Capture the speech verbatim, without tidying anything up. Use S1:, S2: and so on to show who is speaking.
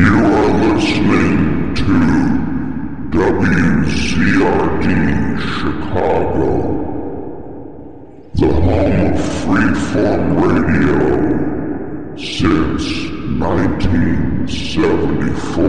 S1: You are listening to W C R D Chicago, the home of freeform radio since nineteen seventy-four.